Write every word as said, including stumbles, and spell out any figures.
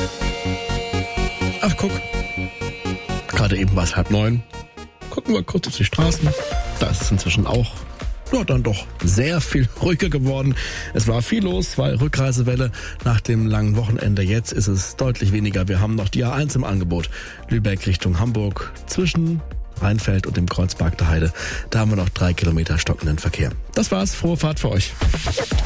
Ach, guck. Gerade eben war es halb neun. Gucken wir kurz auf die Straßen. Da ist es inzwischen auch ja, dann doch sehr viel ruhiger geworden. Es war viel los, weil Rückreisewelle nach dem langen Wochenende. Jetzt ist es deutlich weniger. Wir haben noch die A eins im Angebot. Lübeck Richtung Hamburg zwischen Rheinfeld und dem Kreuzberg der Heide. Da haben wir noch drei Kilometer stockenden Verkehr. Das war's. Frohe Fahrt für euch.